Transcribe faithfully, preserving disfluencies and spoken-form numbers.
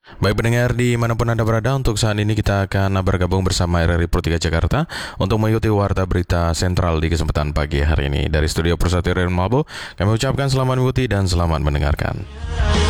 Baik pendengar dimanapun Anda berada, untuk saat ini kita akan bergabung bersama R R I Pro tiga Jakarta untuk mengikuti warta berita sentral di kesempatan pagi hari ini. Dari studio Persatu R R I Mabo, kami ucapkan selamat mengikuti dan selamat mendengarkan.